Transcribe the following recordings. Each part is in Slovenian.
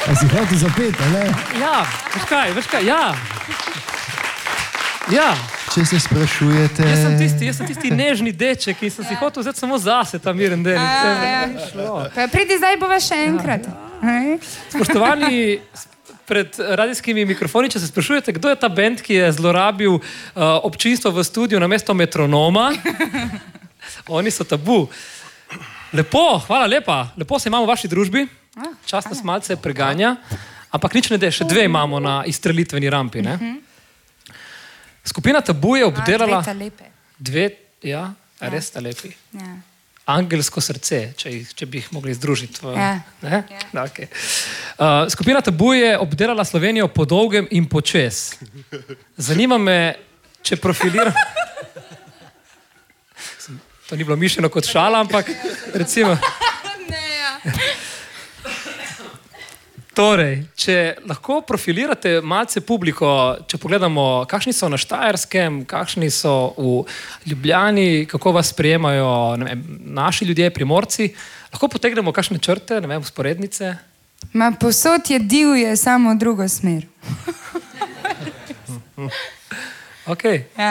A si hotel zapeti, ne? Ja, veš kaj, ja. Ja. Če se sprašujete... Jaz sem tisti nežni deček in sem si hotel vzeti samo zase ta miren del. Pridi zdaj bova še enkrat. Spoštovani pred radijskimi mikrofoni, če se sprašujete, kdo je ta bend, ki je zlorabil občinstvo v studiu namesto metronoma, oni so Tabu. Lepo, hvala lepa. Lepo se imamo v vaši družbi. Čas nas malce preganja. Ampak nič ne de, še dve imamo na izstrelitveni rampi, ne? Skupina Tabu je obdelala... Dve, ja, res sta lepi. Angelsko srce, če bi jih mogli združiti. Ne? Okay. Skupina Tabu je obdelala Slovenijo po dolgem in počes. Zanima me, če profiliram... To ni bilo mišljeno kot šala, ampak recimo... Torej, če lahko profilirate malce publiko, če pogledamo, kakšni so na Štajerskem, kakšni so v Ljubljani, kako vas sprejemajo naši ljudje, Primorci, lahko potegnemo kakšne črte, vzporednice? Povsod je divje, samo v drugo smer. Ok.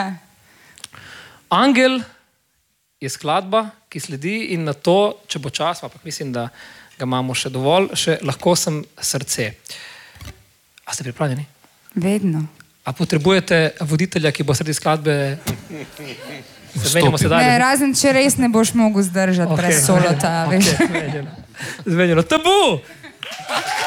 Angel je skladba, ki sledi in na to, če bo čas, ampak mislim, da ga imamo še dovolj, še lahko sem srce. A ste pripravljeni? Vedno. A potrebujete voditelja, ki bo sredi skladbe... Ne, razen če res ne boš mogel zdržati brez solota, veš. Zmenjeno. Tabu!